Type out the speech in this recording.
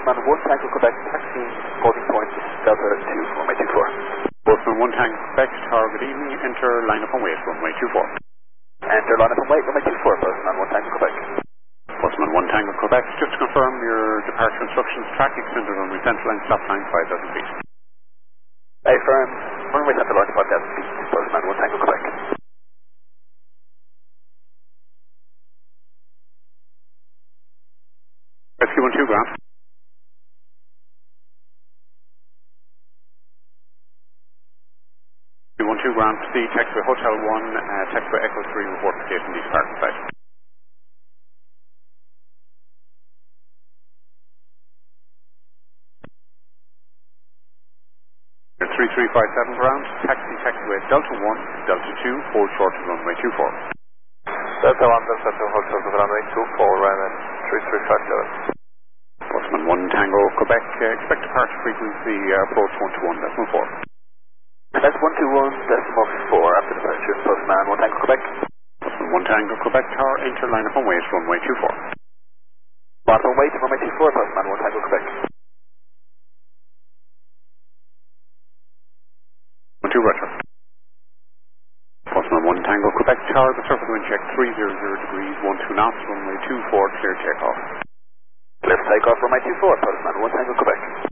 Postman 1 Tango Quebec, taxi, holding point, Delta 2 for runway 24. Postman 1 Tango Quebec, Tower, good evening, enter line up and wait, runway 24. Enter line up and wait, runway 24, Postman 1 Tango Quebec. Postman 1 Tango Quebec, just to confirm your departure instructions, track extended runway central line, stop line 5,000 feet. Affirm, runway central line 5,000 feet, Postman 1 Tango Quebec. Rescue 12 ground. Rescue 12 ground, proceed, taxiway Hotel 1, taxiway Echo 3, report to gate and lease parking site. 3357 ground, taxiway Delta 1, Delta 2, hold short to runway 24. Delta 1, Delta 2, hold short to runway 24, runway 3357. Postman 1 Tango Quebec, expect departure frequency approach 121.4. That's 121.4 after departure, Postman 1 Tango Quebec. Postman 1 Tango Quebec, Tower, enter line up and wait, runway 24. Line up and wait, runway 24, Postman 1 Tango Quebec. 2 Roger. Postman 1 Tango Quebec, Tower, the surface wind check 300 degrees, 12 knots, runway 24, clear takeoff. Clear for takeoff, runway 24, Postman 1 Tango Quebec.